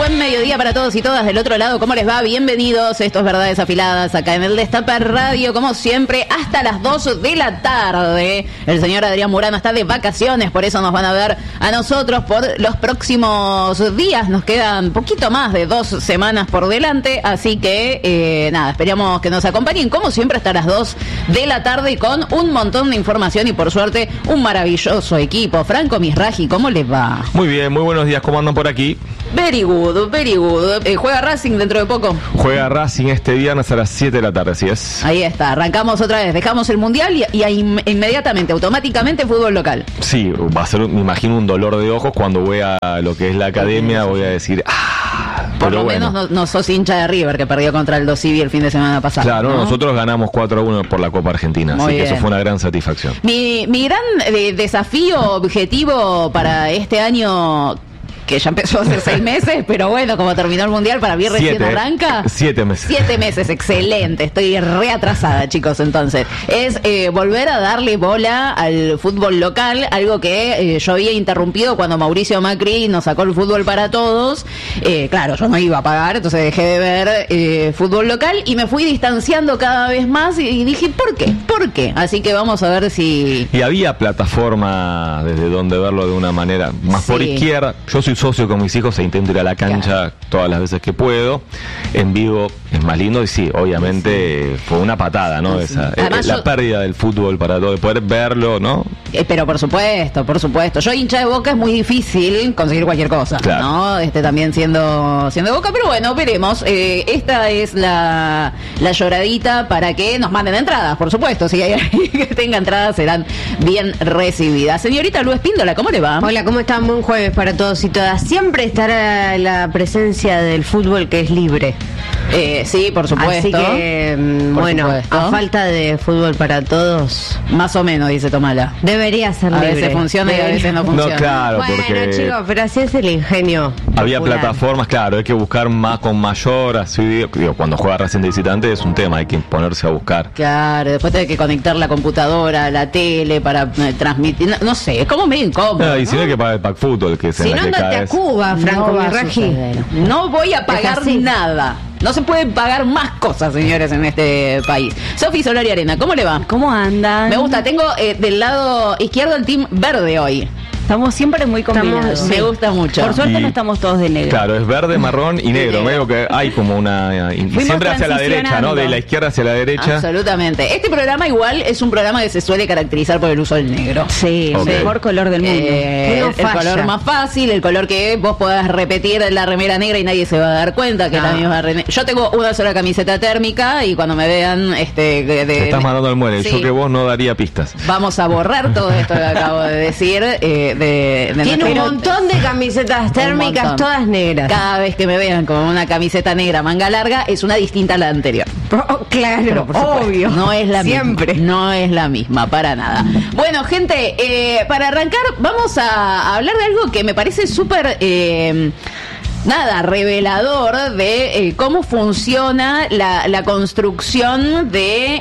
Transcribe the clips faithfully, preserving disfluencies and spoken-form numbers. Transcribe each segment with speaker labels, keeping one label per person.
Speaker 1: buen mediodía para todos y todas del otro lado. ¿Cómo les va? Bienvenidos. Esto es Verdades Afiladas acá en el Destape Radio, como siempre, hasta las dos de la tarde. El señor Adrián Murano está de vacaciones, por eso nos van a ver a nosotros por los próximos días. Nos quedan poquito más de dos semanas por delante, así que eh, nada, esperamos que nos acompañen como siempre hasta las dos de la tarde con un montón de información y por suerte un maravilloso equipo. Franco Misraji, ¿cómo les va?
Speaker 2: Muy bien, muy buenos días. ¿Cómo andan por aquí?
Speaker 1: Very good, very good. Eh, ¿Juega Racing dentro de poco?
Speaker 2: Juega Racing este viernes a las siete de la tarde, así es.
Speaker 1: Ahí está, arrancamos otra vez, dejamos el Mundial y, y in, inmediatamente, automáticamente fútbol local.
Speaker 2: Sí, va a ser, me imagino, un dolor de ojos cuando voy a lo que es la academia, voy a decir, ¡ah!
Speaker 1: Por
Speaker 2: Pero
Speaker 1: lo
Speaker 2: bueno.
Speaker 1: menos no, no sos hincha de River, que perdió contra el Dosivi el fin de semana pasado.
Speaker 2: Claro,
Speaker 1: ¿no?
Speaker 2: Nosotros ganamos cuatro a uno por la Copa Argentina,
Speaker 1: Muy
Speaker 2: así
Speaker 1: bien.
Speaker 2: que eso fue una gran satisfacción.
Speaker 1: Mi, mi gran eh, desafío, objetivo para este año, que ya empezó hace seis meses, pero bueno, como terminó el Mundial, para mí recién
Speaker 2: Siete,
Speaker 1: arranca.
Speaker 2: Siete meses.
Speaker 1: Siete meses, excelente. Estoy re atrasada, chicos, entonces. Es eh, volver a darle bola al fútbol local, algo que eh, yo había interrumpido cuando Mauricio Macri nos sacó el fútbol para todos. Eh, claro, yo no iba a pagar, entonces dejé de ver eh, fútbol local y me fui distanciando cada vez más y, y dije, ¿por qué? ¿Por qué? Así que vamos a ver si...
Speaker 2: Y había plataforma desde donde verlo de una manera más
Speaker 1: Sí.
Speaker 2: por izquierda. Yo soy socio con mis hijos e intento ir a la cancha
Speaker 1: Claro.
Speaker 2: todas las veces que puedo. En vivo es más lindo y sí, obviamente sí. Fue una patada, ¿no?
Speaker 1: Sí.
Speaker 2: Esa,
Speaker 1: Además,
Speaker 2: eh, la
Speaker 1: yo-
Speaker 2: pérdida del fútbol para todo, de poder verlo, ¿no?
Speaker 1: Eh, pero por supuesto, por supuesto. Yo hincha de Boca, es muy difícil conseguir cualquier cosa,
Speaker 2: Claro.
Speaker 1: ¿no? Este también siendo siendo de Boca, pero bueno, veremos. Eh, esta es la, la lloradita para que nos manden entradas, por supuesto. Si hay alguien que tenga entradas, serán bien recibidas. Señorita Lu Espíndola, ¿cómo le va?
Speaker 3: Hola, ¿cómo están? Buen jueves para todos y todas. Siempre estará la presencia del fútbol que es libre.
Speaker 1: Eh, sí, por supuesto.
Speaker 3: Así que, mm,
Speaker 1: Por
Speaker 3: bueno,
Speaker 1: supuesto.
Speaker 3: a falta de fútbol para todos,
Speaker 1: Más o menos, dice Tomala.
Speaker 3: debería ser
Speaker 1: A
Speaker 3: libre.
Speaker 1: veces funciona y a
Speaker 3: Debería-
Speaker 1: veces no funciona.
Speaker 2: No, claro,
Speaker 3: Bueno,
Speaker 2: porque
Speaker 3: chicos, pero así es el ingenio.
Speaker 2: había
Speaker 3: popular.
Speaker 2: plataformas, claro, hay que buscar más con mayor, así digo, digo, cuando juega Racing de visitante es un tema, hay que ponerse a buscar.
Speaker 1: Claro, después tenés que conectar la computadora, la tele para eh, transmitir. No, no sé, es como medio incómodo.
Speaker 2: Ah, y si no
Speaker 1: ¿no?
Speaker 2: hay que pagar el pack fútbol, que es en
Speaker 3: Si
Speaker 2: la
Speaker 3: no,
Speaker 2: que
Speaker 3: andate a
Speaker 2: caes.
Speaker 3: Cuba, Franco
Speaker 1: No va a
Speaker 3: Mirraji.
Speaker 1: suceder. No voy a pagar
Speaker 3: así.
Speaker 1: nada. No se pueden pagar más cosas, señores, en este país. Sofi Solari Arena, ¿cómo le va?
Speaker 4: ¿Cómo andan?
Speaker 1: Me gusta, tengo eh, del lado izquierdo el team verde hoy.
Speaker 4: Estamos siempre muy combinados.
Speaker 3: Estamos-
Speaker 1: Me
Speaker 3: Sí.
Speaker 1: gusta mucho.
Speaker 4: Por suerte
Speaker 2: Y-
Speaker 4: no estamos todos de negro.
Speaker 2: Claro, es verde, marrón y negro.
Speaker 1: negro.
Speaker 2: Medio que hay como una. Y
Speaker 4: Fuimos
Speaker 2: siempre hacia la derecha, ¿no?
Speaker 4: transicionando.
Speaker 2: De la izquierda hacia la derecha.
Speaker 1: Absolutamente. Este programa igual es un programa que se suele caracterizar por el uso del negro.
Speaker 4: Sí,
Speaker 2: Ok.
Speaker 4: el mejor color del mundo.
Speaker 1: Eh,
Speaker 3: No
Speaker 1: el
Speaker 3: falla.
Speaker 1: color más fácil, el color que vos podás repetir la remera negra y nadie se va a dar cuenta que es la
Speaker 3: Ah.
Speaker 1: misma remera. Yo tengo una sola camiseta térmica y cuando me vean, este, de, de-
Speaker 2: Te estás mandando al muere.
Speaker 1: Sí.
Speaker 2: Yo que vos no daría pistas.
Speaker 1: Vamos a borrar todo esto que acabo de decir. eh, de, de
Speaker 3: Tiene un
Speaker 1: nuestro-
Speaker 3: montón de camisetas térmicas,
Speaker 1: montón.
Speaker 3: todas negras.
Speaker 1: Cada vez que me vean con una camiseta negra manga larga es una distinta a la anterior.
Speaker 3: Oh, claro,
Speaker 1: Pero, por supuesto,
Speaker 3: obvio.
Speaker 1: No es la
Speaker 3: Siempre.
Speaker 1: misma. No es la misma, para nada. Bueno, gente, eh, para arrancar, vamos a hablar de algo que me parece súper. Eh, Nada, revelador de eh, cómo funciona la, la construcción de,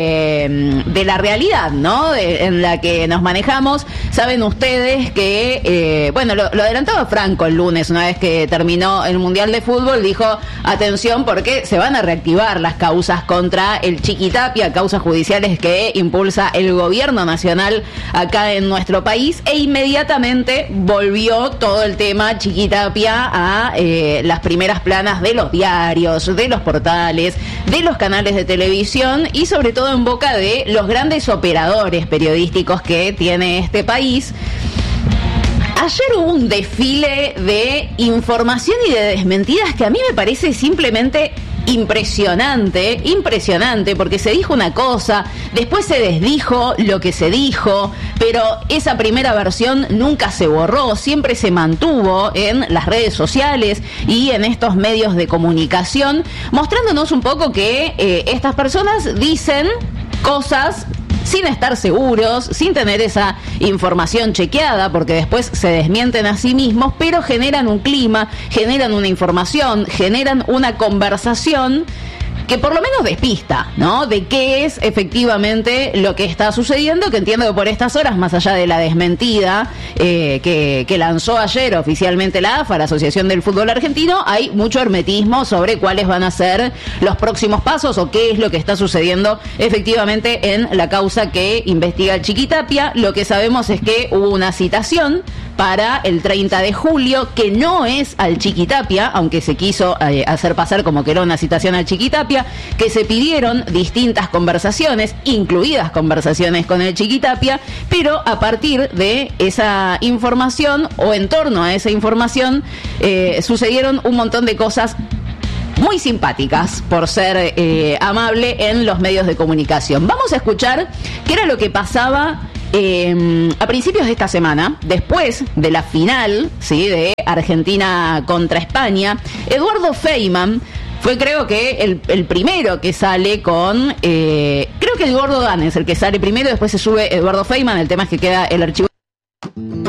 Speaker 1: eh, de la realidad, ¿no? De- en la que nos manejamos. Saben ustedes que, eh, bueno, lo, lo adelantaba Franco el lunes, una vez que terminó el Mundial de Fútbol, dijo, atención, porque se van a reactivar las causas contra el Chiquitapia, causas judiciales que impulsa el gobierno nacional acá en nuestro país, e inmediatamente volvió todo el tema Chiquitapia a eh, las primeras planas de los diarios, de los portales, de los canales de televisión y sobre todo en boca de los grandes operadores periodísticos que tiene este país. Ayer hubo un desfile de información y de desmentidas que a mí me parece simplemente impresionante, impresionante, porque se dijo una cosa, después se desdijo lo que se dijo, pero esa primera versión nunca se borró, siempre se mantuvo en las redes sociales y en estos medios de comunicación, mostrándonos un poco que eh, estas personas dicen cosas sin estar seguros, sin tener esa información chequeada, porque después se desmienten a sí mismos, pero generan un clima, generan una información, generan una conversación que por lo menos despista, ¿no? De qué es efectivamente lo que está sucediendo, que entiendo que por estas horas, más allá de la desmentida eh, que, que lanzó ayer oficialmente la A F A, la Asociación del Fútbol Argentino, hay mucho hermetismo sobre cuáles van a ser los próximos pasos o qué es lo que está sucediendo efectivamente en la causa que investiga el Chiquitapia. Lo que sabemos es que hubo una citación para el treinta de julio, que no es al Chiquitapia, aunque se quiso eh, hacer pasar como que era una citación al Chiquitapia, que se pidieron distintas conversaciones, incluidas conversaciones con el Chiquitapia, pero a partir de esa información, o en torno a esa información, eh, sucedieron un montón de cosas muy simpáticas, por ser eh, amable en los medios de comunicación. Vamos a escuchar qué era lo que pasaba Eh, a principios de esta semana, después de la final, ¿sí?, de Argentina contra España. Eduardo Feynman fue, creo que, el, el primero que sale con... Eh, creo que Eduardo Dan es el que sale primero, después se sube Eduardo Feynman. El tema es que queda el archivo